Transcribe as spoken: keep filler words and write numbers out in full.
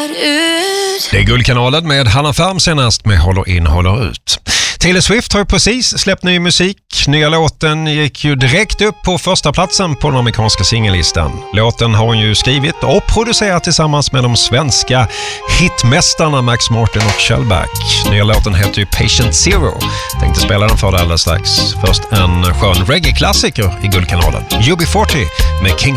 håller ut. Det är Guldkanalen med Hanna Färm senast med Håller in, håller ut. Taylor Swift har ju precis släppt ny musik. Nya låten gick ju direkt upp på första platsen på den amerikanska singellistan. Låten har hon ju skrivit och producerat tillsammans med de svenska hitmästarna Max Martin och Shellback. Nya låten heter ju Patient Zero. Tänkte spela den för dig alldeles strax. Först en skön reggae-klassiker i Guldkanalen. U B fyrtio med King